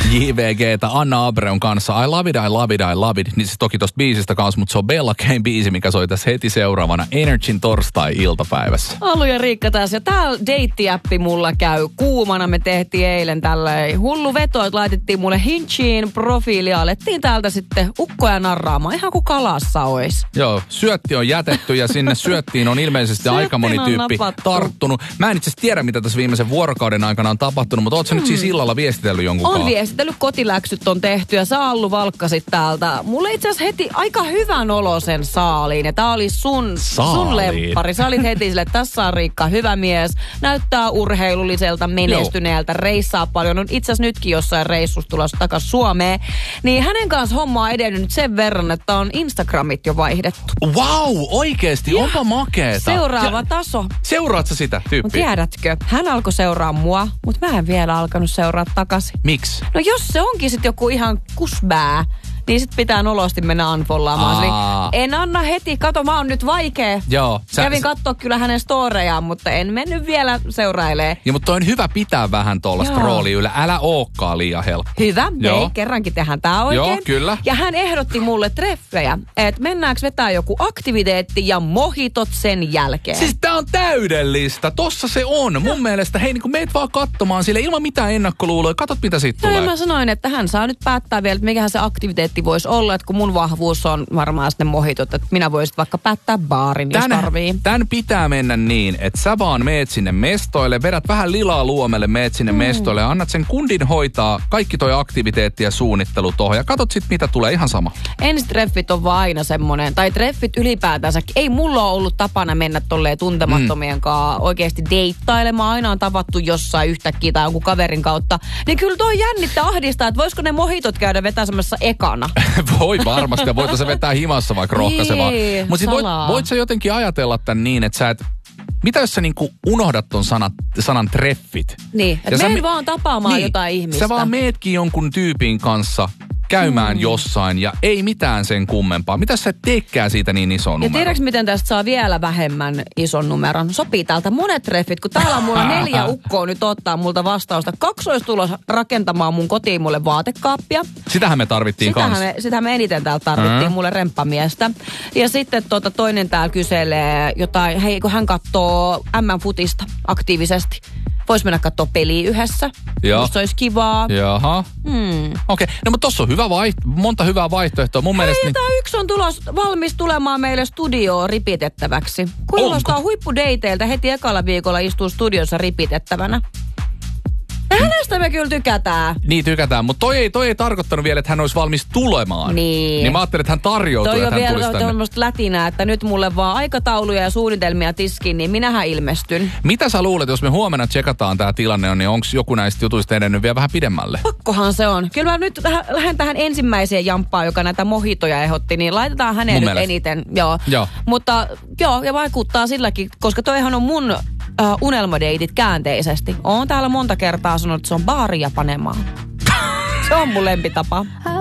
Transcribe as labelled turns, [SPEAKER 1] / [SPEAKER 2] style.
[SPEAKER 1] JVGtä Anna Abreun kanssa. I love it, I love it, I love it. Niin siis toki tosta biisistä kanssa, mutta se on Bella Kane biisi, mikä soi tässä heti seuraavana Energyn torstai-iltapäivässä.
[SPEAKER 2] Allu ja Riikka taas. Ja tää deittiäppi mulla käy kuumana. Me tehtiin eilen tälleen hullu veto, että laitettiin mulle Hinchiin profiilia. Alettiin täältä sitten ukkoja narraamaan, ihan kuin kalassa ois.
[SPEAKER 1] Joo, syötti on jätetty ja sinne syöttiin on ilmeisesti aika moni tyyppi tarttunut. Mä en itse asiassa tiedä, mitä tässä viimeisen vuorokauden aikana on tapahtunut, mutta ootko nyt siis illalla viestitellyt jonkun kanssa?
[SPEAKER 2] On viestitellyt, kotiläksyt on tehty ja sä Allu valkkasit täältä. Mulle itse asiassa heti aika hyvän olosen saaliin ja tää oli sun lemppari. Sä olit heti sille, että tässä on Riikka, hyvä mies, näyttää urheilulliselta, menestyneeltä, reissaa paljon. On itse asiassa nytkin jossain reissussa tulossa takaisin Suomeen. Niin hänen kanssa homma on edennyt nyt sen verran, että on Instagramit jo vaihdettu.
[SPEAKER 1] Wow, oikeesti, onpa makeeta.
[SPEAKER 2] Seuraava taso.
[SPEAKER 1] Seuraat sä sitä tyyppiä?
[SPEAKER 2] Tiedätkö, hän alkoi seuraa mua, mutta mä en vielä alkanut seuraa takaisin.
[SPEAKER 1] Miksi?
[SPEAKER 2] No jos se onkin sit joku ihan kusbää, niin sit pitää nolosti mennä unfollaamaan. Eli en anna heti, kato mä oon nyt vaikea.
[SPEAKER 1] Joo.
[SPEAKER 2] Kävin kattoo kyllä hänen storejaan, mutta en mennyt vielä seurailee.
[SPEAKER 1] Ja mutta on hyvä pitää vähän tollaista roolia yllä. Älä ookaan liian helppo.
[SPEAKER 2] Hyvä, ei kerrankin tehdään tää oikein.
[SPEAKER 1] Joo, kyllä.
[SPEAKER 2] Ja hän ehdotti mulle treffejä, että mennäänkö vetää joku aktiviteetti ja mohitot sen jälkeen.
[SPEAKER 1] Siis tää on täydellistä, tossa se on. Mun mielestä, hei niinku meet vaan katsomaan sille ilman mitään ennakkoluuloja. Katot mitä siitä tulee.
[SPEAKER 2] Ja mä sanoin, että hän saa nyt päättää vielä, että mikähän se aktiviteetti voisi olla, että kun mun vahvuus on varmaan sitten mohitot, että minä voisin vaikka päättää baarin, jos tarvii.
[SPEAKER 1] Tän pitää mennä niin, että sä vaan meet sinne mestoille, vedät vähän lilaa luomelle, meet sinne mestoille ja annat sen kundin hoitaa kaikki toi aktiviteetti ja suunnittelu tohon ja katot sit mitä tulee, ihan sama.
[SPEAKER 2] Ensitreffit on vaan aina semmonen, tai treffit ylipäätänsäkin. Ei mulla ole ollut tapana mennä tolleen tuntemattomien kanssa oikeasti deittailemaan. Aina on tavattu jossain yhtäkkiä tai jonkun kaverin kautta. Niin kyllä toi jännittää ahdistaa, että voisiko ne mohitot käydä vetäsemässä ekana.
[SPEAKER 1] Voi varmasti, ja voit se vetää himassa vaikka rohkaisevaa. Mutta sit voit sä jotenkin ajatella tän niin, että sä et... Mitä jos sä niinku unohdat ton sanan treffit?
[SPEAKER 2] Niin, että mene vaan tapaamaan jotain ihmistä.
[SPEAKER 1] Sä vaan meetkin jonkun tyypin kanssa käymään jossain ja ei mitään sen kummempaa. Mitä sä teekään siitä niin ison numeron?
[SPEAKER 2] Ja tiedätkö, miten tästä saa vielä vähemmän ison numeron? Sopii täältä monet treffit, kun täällä on mulla 4 ukkoa nyt ottaa multa vastausta. 2 olisi tulossa rakentamaan mun kotiin mulle vaatekaappia.
[SPEAKER 1] Sitähän me tarvittiin kanssa.
[SPEAKER 2] Sitähän me eniten täältä tarvittiin mulle remppamiestä. Ja sitten toinen täällä kyselee jotain, hei kun hän katsoo MM-futista aktiivisesti. Vois mennä katsoa peliä yhdessä. Musta se olisi kivaa.
[SPEAKER 1] Jaha. Okei. No mutta tossa on monta hyvää vaihtoehtoa. Mun mielestä...
[SPEAKER 2] Hei, tää yksi on valmis tulemaan meille studioon ripitettäväksi. Kuulostaa huippudeiteiltä. Heti ekalla viikolla istuu studiossa ripitettävänä. Hänestä me kyllä tykätään.
[SPEAKER 1] Niin tykätään, mutta toi ei tarkoittanut vielä, että hän olisi valmis tulemaan.
[SPEAKER 2] Niin
[SPEAKER 1] mä ajattelin, että hän tarjoutuu, että hän tulisi tänne.
[SPEAKER 2] Toi on vielä lätinää, että nyt mulle vaan aikatauluja ja suunnitelmia tiskiin, niin minähän ilmestyn.
[SPEAKER 1] Mitä sä luulet, jos me huomenna tsekataan tää tilanne on, niin onko joku näistä jutuista edennyt vielä vähän pidemmälle?
[SPEAKER 2] Pakkohan se on. Kyllä mä nyt lähden tähän ensimmäiseen jamppaan, joka näitä mohitoja ehdotti, niin laitetaan häneen nyt eniten. Joo. Mutta ja vaikuttaa silläkin, koska toihan on mun unelmadeitit käänteisesti. Oon täällä monta kertaa sanonut, että se on baaria panemaan. Se on mun lempitapa.